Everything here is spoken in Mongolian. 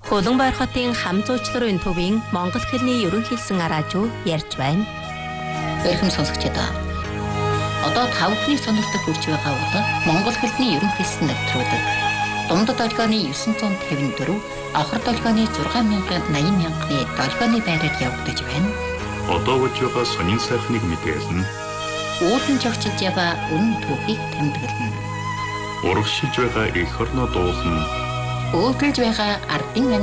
Улаанбаатар хотын хам зуучларын төвийн Монгол хэлний ерөнхийлсөн араажуу ярьж байна. Эрхэм сонсогчдоо. Одоо та бүхний сонирхдаг хүрч байгаа бол Монгол хэлний ерөнхийлсөн нэвтрүүлэг. Дундад долгионы 954, авахар долгионы 6080,000-ны долгионы байраар явагдаж байна. Одоо болж байгаа сонин сайхныг мэдээлнэ. Уулын жогчилж яваа үнэн түүхийг тэмдэглэнэ. Урагшилж байгаа эх орноо дуулна. Өөдрөж байгаа ардын